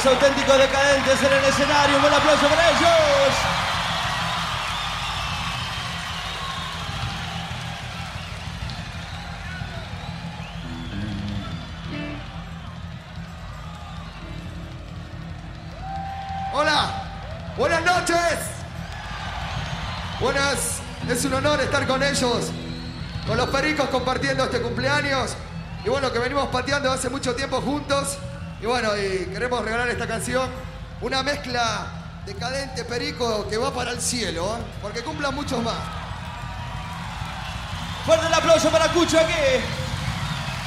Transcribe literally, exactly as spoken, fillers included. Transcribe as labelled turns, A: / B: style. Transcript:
A: Los auténticos decadentes en el escenario. Un buen aplauso para ellos.
B: Hola, buenas noches. Buenas, es un honor estar con ellos, con los Pericos compartiendo este cumpleaños. Y bueno, que venimos pateando hace mucho tiempo juntos. Y bueno, y queremos regalar esta canción, una mezcla decadente perico que va para el cielo, ¿eh? Porque cumplan muchos más.
A: Fuerte el aplauso para Cucho aquí.